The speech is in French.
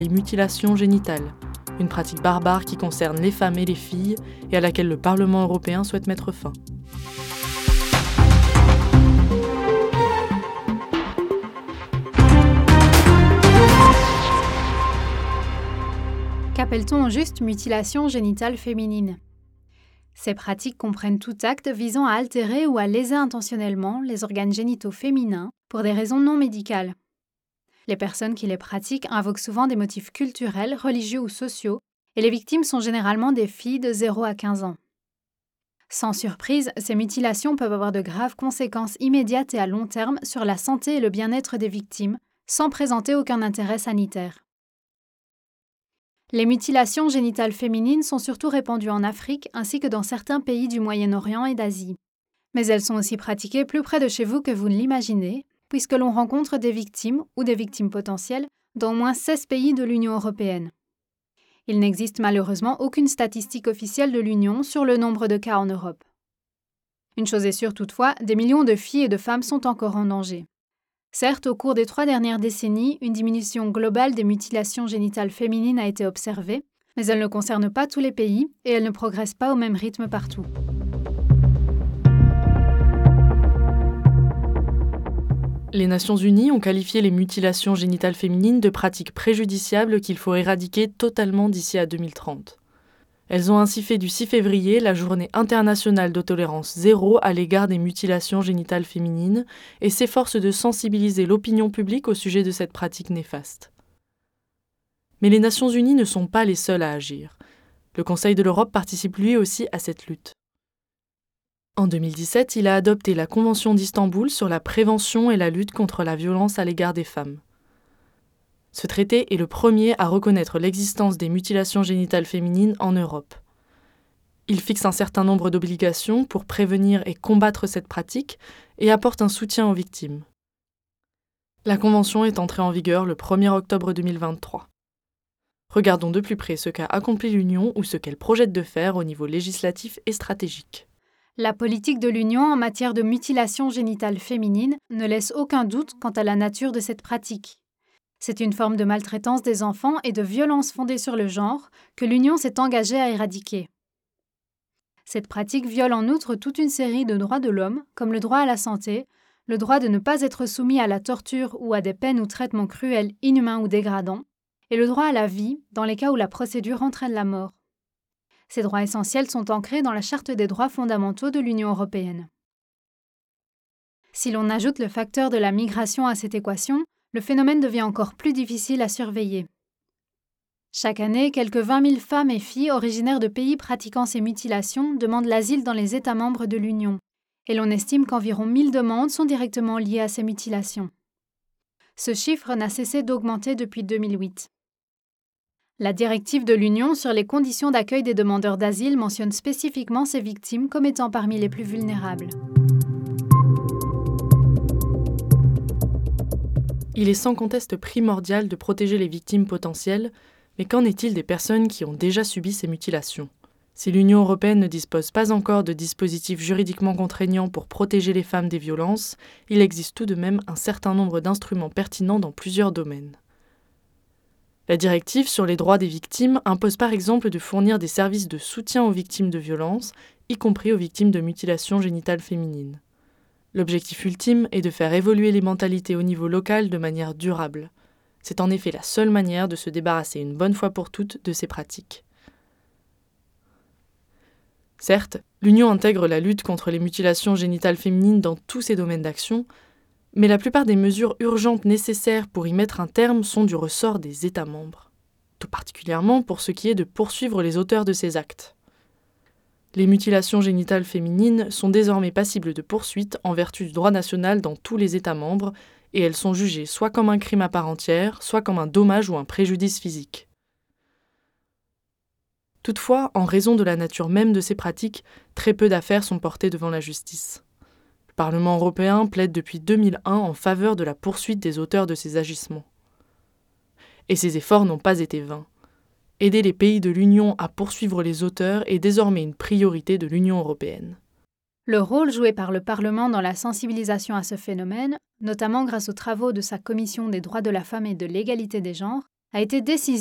les mutilations génitales, une pratique barbare qui concerne les femmes et les filles et à laquelle le Parlement européen souhaite mettre fin. Qu'appelle-t-on au juste mutilation génitale féminine ? Ces pratiques comprennent tout acte visant à altérer ou à léser intentionnellement les organes génitaux féminins pour des raisons non médicales. Les personnes qui les pratiquent invoquent souvent des motifs culturels, religieux ou sociaux, et les victimes sont généralement des filles de 0 à 15 ans. Sans surprise, ces mutilations peuvent avoir de graves conséquences immédiates et à long terme sur la santé et le bien-être des victimes, sans présenter aucun intérêt sanitaire. Les mutilations génitales féminines sont surtout répandues en Afrique ainsi que dans certains pays du Moyen-Orient et d'Asie. Mais elles sont aussi pratiquées plus près de chez vous que vous ne l'imaginez, puisque l'on rencontre des victimes ou des victimes potentielles dans au moins 16 pays de l'Union européenne. Il n'existe malheureusement aucune statistique officielle de l'Union sur le nombre de cas en Europe. Une chose est sûre toutefois, des millions de filles et de femmes sont encore en danger. Certes, au cours des 3 dernières décennies, une diminution globale des mutilations génitales féminines a été observée, mais elle ne concerne pas tous les pays et elle ne progresse pas au même rythme partout. Les Nations Unies ont qualifié les mutilations génitales féminines de pratiques préjudiciables qu'il faut éradiquer totalement d'ici à 2030. Elles ont ainsi fait du 6 février la journée internationale de tolérance zéro à l'égard des mutilations génitales féminines et s'efforcent de sensibiliser l'opinion publique au sujet de cette pratique néfaste. Mais les Nations Unies ne sont pas les seules à agir. Le Conseil de l'Europe participe lui aussi à cette lutte. En 2017, il a adopté la Convention d'Istanbul sur la prévention et la lutte contre la violence à l'égard des femmes. Ce traité est le premier à reconnaître l'existence des mutilations génitales féminines en Europe. Il fixe un certain nombre d'obligations pour prévenir et combattre cette pratique et apporte un soutien aux victimes. La Convention est entrée en vigueur le 1er octobre 2023. Regardons de plus près ce qu'a accompli l'Union ou ce qu'elle projette de faire au niveau législatif et stratégique. La politique de l'Union en matière de mutilation génitale féminine ne laisse aucun doute quant à la nature de cette pratique. C'est une forme de maltraitance des enfants et de violence fondée sur le genre que l'Union s'est engagée à éradiquer. Cette pratique viole en outre toute une série de droits de l'homme, comme le droit à la santé, le droit de ne pas être soumis à la torture ou à des peines ou traitements cruels, inhumains ou dégradants, et le droit à la vie dans les cas où la procédure entraîne la mort. Ces droits essentiels sont ancrés dans la Charte des droits fondamentaux de l'Union européenne. Si l'on ajoute le facteur de la migration à cette équation, le phénomène devient encore plus difficile à surveiller. Chaque année, quelques 20 000 femmes et filles originaires de pays pratiquant ces mutilations demandent l'asile dans les États membres de l'Union, et l'on estime qu'environ 1000 demandes sont directement liées à ces mutilations. Ce chiffre n'a cessé d'augmenter depuis 2008. La directive de l'Union sur les conditions d'accueil des demandeurs d'asile mentionne spécifiquement ces victimes comme étant parmi les plus vulnérables. Il est sans conteste primordial de protéger les victimes potentielles, mais qu'en est-il des personnes qui ont déjà subi ces mutilations ? Si l'Union européenne ne dispose pas encore de dispositifs juridiquement contraignants pour protéger les femmes des violences, il existe tout de même un certain nombre d'instruments pertinents dans plusieurs domaines. La directive sur les droits des victimes impose par exemple de fournir des services de soutien aux victimes de violences, y compris aux victimes de mutilations génitales féminines. L'objectif ultime est de faire évoluer les mentalités au niveau local de manière durable. C'est en effet la seule manière de se débarrasser une bonne fois pour toutes de ces pratiques. Certes, l'Union intègre la lutte contre les mutilations génitales féminines dans tous ses domaines d'action, mais la plupart des mesures urgentes nécessaires pour y mettre un terme sont du ressort des États membres, tout particulièrement pour ce qui est de poursuivre les auteurs de ces actes. Les mutilations génitales féminines sont désormais passibles de poursuites en vertu du droit national dans tous les États membres et elles sont jugées soit comme un crime à part entière, soit comme un dommage ou un préjudice physique. Toutefois, en raison de la nature même de ces pratiques, très peu d'affaires sont portées devant la justice. Le Parlement européen plaide depuis 2001 en faveur de la poursuite des auteurs de ces agissements. Et ces efforts n'ont pas été vains. Aider les pays de l'Union à poursuivre les auteurs est désormais une priorité de l'Union européenne. Le rôle joué par le Parlement dans la sensibilisation à ce phénomène, notamment grâce aux travaux de sa Commission des droits de la femme et de l'égalité des genres, a été décisif